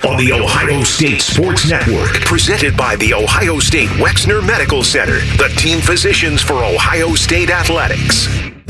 on the Ohio State Sports Network. Presented by the Ohio State Wexner Medical Center, the team physicians for Ohio State Athletics.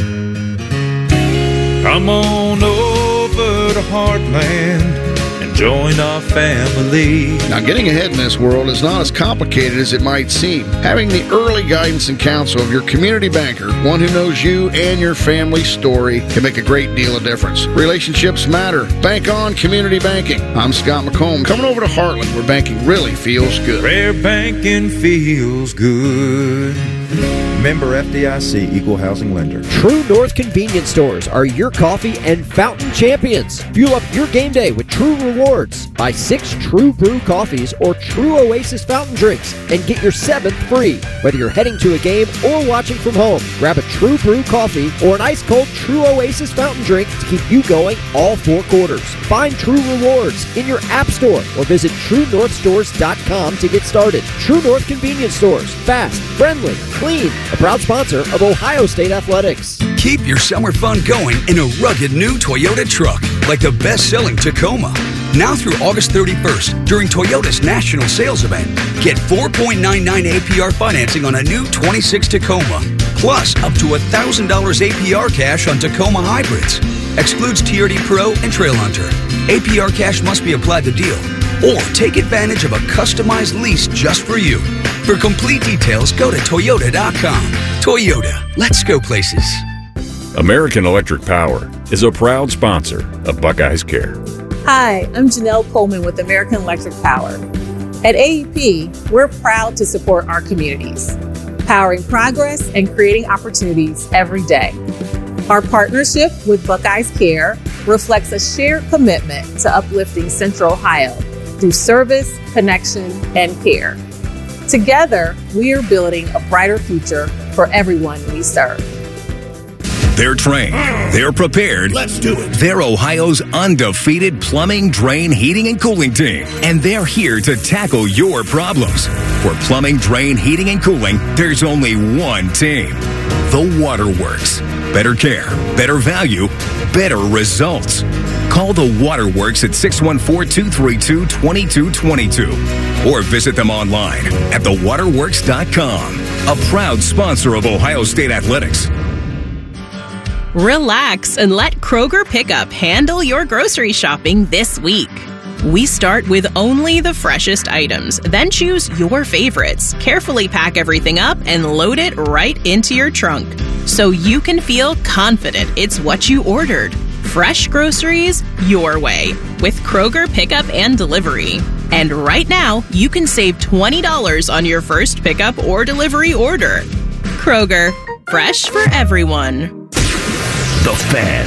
Come on over to Heartland and join our family. Now, getting ahead in this world is not as complicated as it might seem. Having the early guidance and counsel of your community banker, one who knows you and your family's story, can make a great deal of difference. Relationships matter. Bank on community banking. I'm Scott McComb, coming over to Heartland, where banking really feels good. Where banking feels good. Member FDIC, Equal Housing Lender. True North Convenience Stores are your coffee and fountain champions. Fuel up your game day with True Rewards. Buy 6 True Brew coffees or True Oasis fountain drinks and get your 7th free. Whether you're heading to a game or watching from home, grab a True Brew coffee or an ice-cold True Oasis fountain drink to keep you going all 4 quarters. Find True Rewards in your app store or visit TrueNorthStores.com to get started. True North Convenience Stores. Fast, friendly, clean. A proud sponsor of Ohio State Athletics. Keep your summer fun going in a rugged new Toyota truck, like the best-selling Tacoma. Now through August 31st, during Toyota's national sales event, get 4.99 APR financing on a new 26 Tacoma, plus up to $1,000 APR cash on Tacoma hybrids. Excludes TRD Pro and Trail Hunter. APR cash must be applied to deal, or take advantage of a customized lease just for you. For complete details, go to Toyota.com. Toyota, let's go places. American Electric Power is a proud sponsor of Buckeyes Care. Hi, I'm Janelle Coleman with American Electric Power. At AEP, we're proud to support our communities, powering progress and creating opportunities every day. Our partnership with Buckeyes Care reflects a shared commitment to uplifting Central Ohio through service, connection, and care. Together, we are building a brighter future for everyone we serve. They're trained. They're prepared. Let's do it. They're Ohio's undefeated plumbing, drain, heating, and cooling team. And they're here to tackle your problems. For plumbing, drain, heating, and cooling, there's only one team. The Waterworks. Better care, better value, better results. Call the Waterworks at 614-232-2222 or visit them online at thewaterworks.com. A proud sponsor of Ohio State Athletics. Relax and let Kroger Pickup handle your grocery shopping this week. We start with only the freshest items, then choose your favorites, carefully pack everything up, and load it right into your trunk, so you can feel confident it's what you ordered. Fresh groceries your way with Kroger Pickup and Delivery. And right now, you can save $20 on your first pickup or delivery order. Kroger, fresh for everyone. The Fan.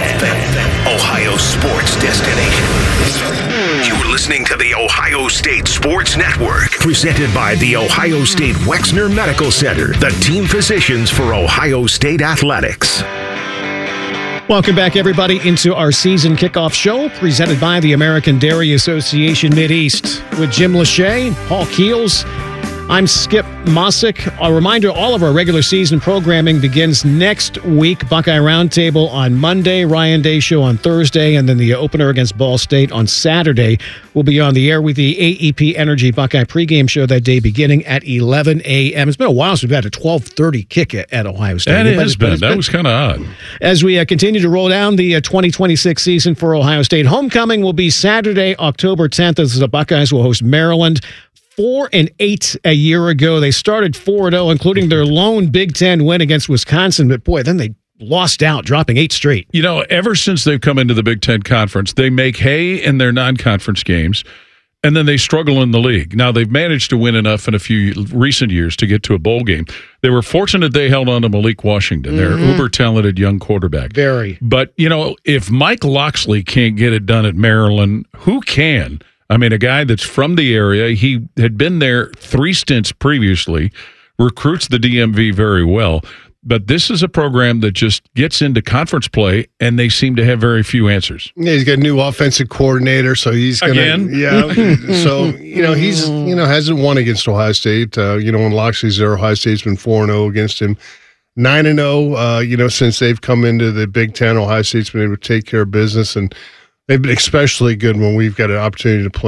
Ohio sports destination. You're listening to the Ohio State Sports Network. Presented by the Ohio State Wexner Medical Center, the team physicians for Ohio State Athletics. Welcome back, everybody, into our season kickoff show presented by the American Dairy Association Mideast with Jim Lachey and Paul Keels. I'm Skip Mossick. A reminder, all of our regular season programming begins next week. Buckeye Roundtable on Monday, Ryan Day Show on Thursday, and then the opener against Ball State on Saturday. We'll be on the air with the AEP Energy Buckeye pregame show that day beginning at 11 a.m. It's been a while since we've had a 12:30 kick at Ohio State. That has been. That was kind of odd. As we continue to roll down the 2026 season for Ohio State, homecoming will be Saturday, October 10th, as the Buckeyes will host Maryland. 4-8 a year ago. They started 4-0, including their lone Big Ten win against Wisconsin. But boy, then they lost out, dropping 8 straight. You know, ever since they've come into the Big Ten Conference, they make hay in their non-conference games, and then they struggle in the league. Now, they've managed to win enough in a few recent years to get to a bowl game. They were fortunate they held on to Malik Washington, their uber-talented young quarterback. Very. But, you know, if Mike Locksley can't get it done at Maryland, who can? I mean, a guy that's from the area, he had been there 3 stints previously, recruits the DMV very well. But this is a program that just gets into conference play, and they seem to have very few answers. Yeah, he's got a new offensive coordinator, so he's going to... Yeah, so, you know, he's, you know, hasn't won against Ohio State. You know, when Loxley's there, Ohio State's been 4-0 against him. 9-0, you know, since they've come into the Big Ten, Ohio State's been able to take care of business, and they've been especially good when we've got an opportunity to play